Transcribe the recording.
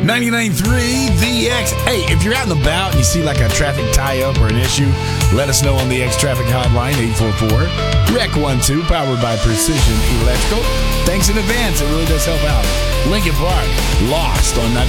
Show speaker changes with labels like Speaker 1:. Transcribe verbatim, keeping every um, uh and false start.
Speaker 1: ninety-nine point three The X. Hey, if you're out and about and you see like a traffic tie-up or an issue, let us know on the X Traffic Hotline, eight four four, R E C one two, powered by Precision Electrical. Thanks in advance. It really does help out. Lincoln Park, Lost on ninety.